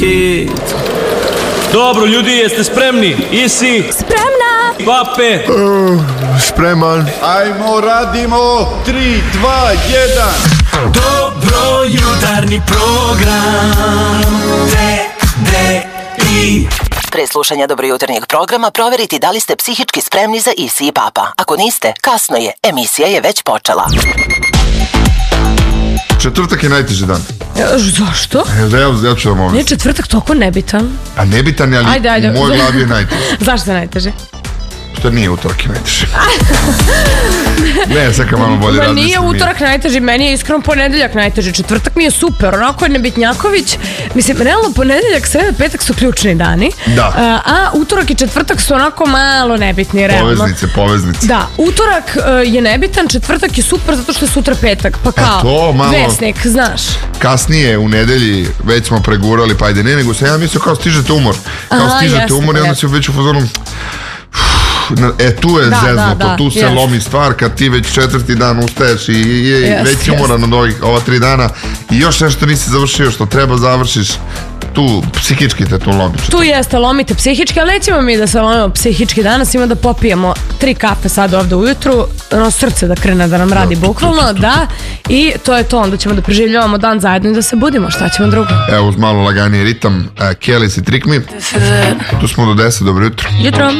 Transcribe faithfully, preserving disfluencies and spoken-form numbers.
kid. Dobro, ljudi, jeste spremni? Isi? Spremna! Pape? Uh, spreman. Ajmo, radimo. Tri, dva, jedan. Dobro jutarnji program. Te, de, i... Pre slušanja Dobro jutarnjeg programa proveriti da li ste psihički spremni za Isi i Papa. Ako niste, kasno je. Emisija je već počela. Četvrtak je najteži dan. Zašto? Ja, ja ću vam ovdje. Nije četvrtak toliko nebitan. A nebitan je, ali ajde, ajde. u mojoj glavi je najteži. Zašto je najteži? Što nije utorak je najteži. Ne, sad kad malo bolje razmislim. Nije utorak najteži, meni je iskreno ponedeljak najteži. Četvrtak mi je super, onako je Nebitnjaković. Mislim, realno ponedeljak, sreda, petak su ključni dani. Da. A, a utorak i četvrtak su onako malo nebitni, realno. Poveznice, poveznice. Da, utorak uh, je nebitan, četvrtak je super zato što je sutra petak. Pa kao, to, malo... vesnik, znaš. Kasnije u nedelji već smo pregurali, pa ajde, ne, nego sam ja mislio kao stižete umor. Kao aha, stižete jeste, umor i onda se već u fazonu... E, tu je da, zeznuto, da, da, tu se jest. lomi stvar kad ti već četvrti dan ustaješ i, i, i jest, već si umoran od ovih, ova tri dana i još nešto nisi završio što treba završiš, tu psihički te tu lomi. Tu jeste, lomite psihički, ali nećemo mi da se lomimo psihički danas, ima da popijemo tri kafe sad ovde ujutru, ono srce da krene da nam radi bukvalno, da, i to je to, onda ćemo da preživljavamo dan zajedno i da se budimo, šta ćemo drugo? Evo uz malo laganiji ritam, uh, Kelly si Trick Me, tu smo do deset, dobro jutro. Jutro.